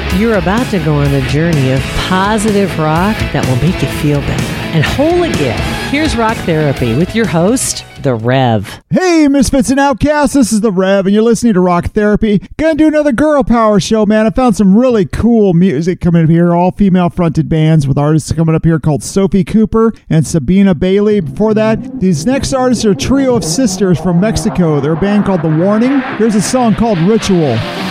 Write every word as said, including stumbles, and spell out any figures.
You're about to go on a journey of positive rock that will make you feel better and whole again. Here's Rock Therapy with your host, The Rev. Hey, Misfits and Outcasts, this is The Rev, and you're listening to Rock Therapy. Gonna do another girl power show, man. I found some really cool music coming up here, all female-fronted bands with artists coming up here called Sophie Cooper and Sabina Bailey. Before that, these next artists are a trio of sisters from Mexico. They're a band called The Warning. Here's a song called Ritual.